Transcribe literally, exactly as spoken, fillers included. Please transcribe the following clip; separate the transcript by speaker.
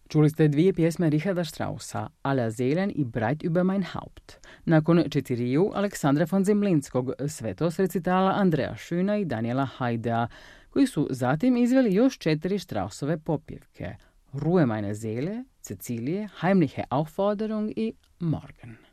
Speaker 1: Čuli ste dvije pjesme Richarda Straussa, Aller Seelen i Breit über mein Haupt. Nakon četiriju Aleksandra von Zemlinskog, sve to s recitala Andreja Schöna i Daniela Haidea, koji su zatim izveli još četiri Straussove popjevke: Ruhe meine Seele, Cecilije, Heimliche Aufforderung i Morgen.